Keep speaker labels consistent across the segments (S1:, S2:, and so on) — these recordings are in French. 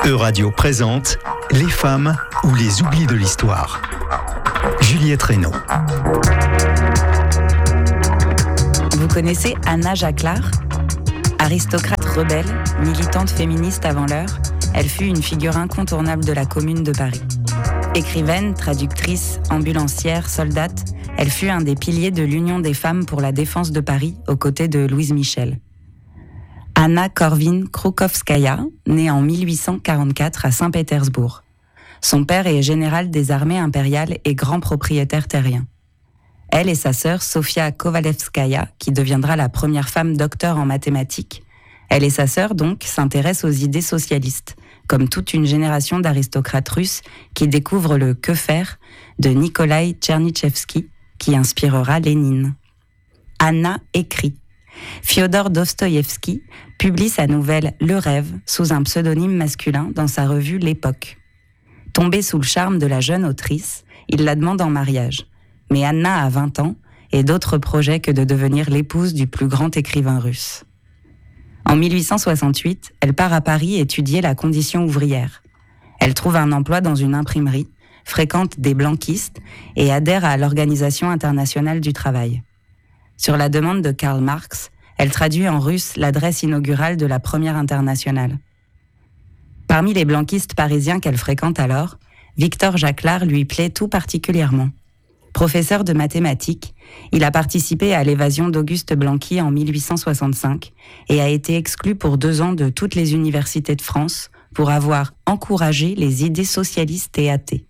S1: E-Radio présente Les femmes ou les oublis de l'histoire. Juliette Reynaud.
S2: Vous connaissez Anna Jacquelart ? Aristocrate rebelle, militante féministe avant l'heure, elle fut une figure incontournable de la Commune de Paris. Écrivaine, traductrice, ambulancière, soldate, elle fut un des piliers de l'Union des femmes pour la défense de Paris aux côtés de Louise Michel. Anna Korvin-Kroukovskaya, née en 1844 à Saint-Pétersbourg. Son père est général des armées impériales et grand propriétaire terrien. Elle et sa sœur Sofia Kovalevskaya, qui deviendra la première femme docteur en mathématiques, elle et sa sœur donc s'intéressent aux idées socialistes, comme toute une génération d'aristocrates russes qui découvrent le « Que faire » de Nikolaï Tchernychevski, qui inspirera Lénine. Anna écrit. Fiodor Dostoïevski publie sa nouvelle « Le rêve » sous un pseudonyme masculin dans sa revue L'Époque. Tombé sous le charme de la jeune autrice, il la demande en mariage. Mais Anna a 20 ans et d'autres projets que de devenir l'épouse du plus grand écrivain russe. En 1868, elle part à Paris étudier la condition ouvrière. Elle trouve un emploi dans une imprimerie, fréquente des blanquistes et adhère à l'Organisation internationale du travail. Sur la demande de Karl Marx, elle traduit en russe l'adresse inaugurale de la Première Internationale. Parmi les blanquistes parisiens qu'elle fréquente alors, Victor Jacquelart lui plaît tout particulièrement. Professeur de mathématiques, il a participé à l'évasion d'Auguste Blanqui en 1865 et a été exclu pour 2 ans de toutes les universités de France pour avoir encouragé les idées socialistes et athées.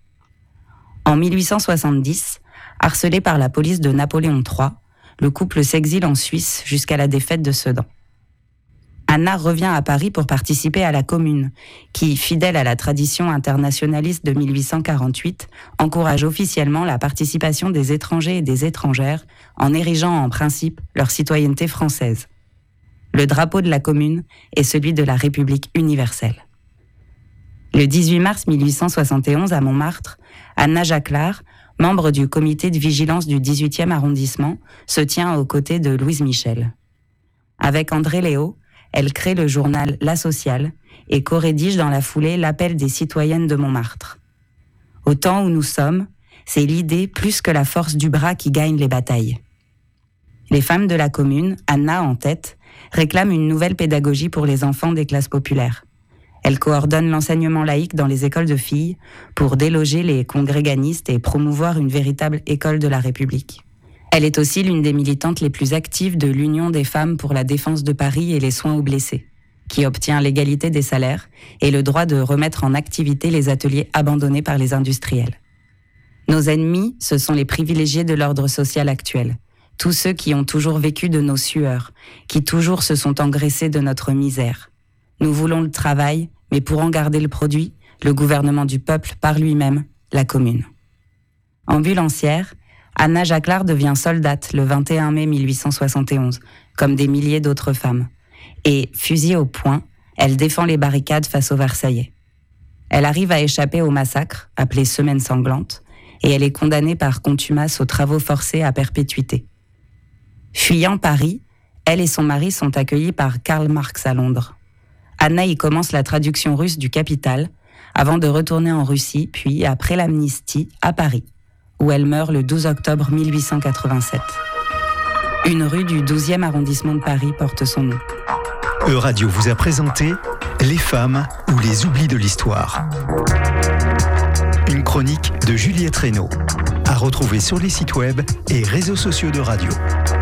S2: En 1870, harcelé par la police de Napoléon III, le couple s'exile en Suisse jusqu'à la défaite de Sedan. Anna revient à Paris pour participer à la Commune, qui, fidèle à la tradition internationaliste de 1848, encourage officiellement la participation des étrangers et des étrangères en érigeant en principe leur citoyenneté française. Le drapeau de la Commune est celui de la République universelle. Le 18 mars 1871, à Montmartre, Anna Jacquelart, membre du comité de vigilance du 18e arrondissement, se tient aux côtés de Louise Michel. Avec André Léo, elle crée le journal La Sociale et co-rédige dans la foulée l'Appel des citoyennes de Montmartre. Au temps où nous sommes, c'est l'idée plus que la force du bras qui gagne les batailles. Les femmes de la Commune, Anna en tête, réclament une nouvelle pédagogie pour les enfants des classes populaires. Elle coordonne l'enseignement laïque dans les écoles de filles pour déloger les congréganistes et promouvoir une véritable école de la République. Elle est aussi l'une des militantes les plus actives de l'Union des femmes pour la défense de Paris et les soins aux blessés, qui obtient l'égalité des salaires et le droit de remettre en activité les ateliers abandonnés par les industriels. Nos ennemis, ce sont les privilégiés de l'ordre social actuel, tous ceux qui ont toujours vécu de nos sueurs, qui toujours se sont engraissés de notre misère. Nous voulons le travail, mais pour en garder le produit, le gouvernement du peuple par lui-même, la Commune. Ambulancière, Anna Jacquelart devient soldate le 21 mai 1871, comme des milliers d'autres femmes. Et, fusil au poing, elle défend les barricades face aux Versaillais. Elle arrive à échapper au massacre, appelé Semaine sanglante, et elle est condamnée par contumace aux travaux forcés à perpétuité. Fuyant Paris, elle et son mari sont accueillis par Karl Marx à Londres. Anna y commence la traduction russe du Capital, avant de retourner en Russie, puis, après l'amnistie, à Paris, où elle meurt le 12 octobre 1887. Une rue du 12e arrondissement de Paris porte son nom.
S1: E-Radio vous a présenté Les femmes ou les oublis de l'histoire. Une chronique de Juliette Reynaud, à retrouver sur les sites web et réseaux sociaux de radio.